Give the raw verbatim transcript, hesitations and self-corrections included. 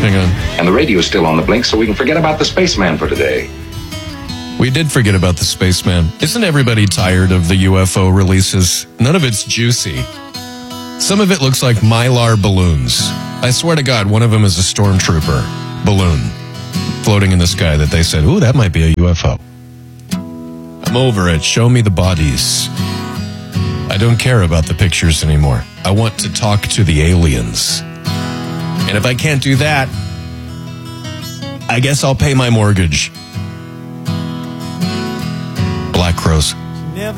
Hang on. And the radio's still on the blink, so we can forget about the spaceman for today. We did forget about the spaceman. Isn't everybody tired of the U F O releases? None of it's juicy. Some of it looks like Mylar balloons. I swear to God, one of them is a stormtrooper balloon floating in the sky that they said, ooh, that might be a U F O. I'm over it. Show me the bodies. I don't care about the pictures anymore. I want to talk to the aliens. And if I can't do that, I guess I'll pay my mortgage. Black Crowes.